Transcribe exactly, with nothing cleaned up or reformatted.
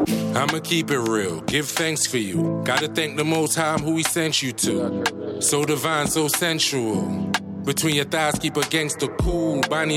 I'ma keep it real, give thanks for you. Gotta thank the Most High who he sent you to. So divine, so sensual. Between your thighs, keep a gangster cool. Bonnie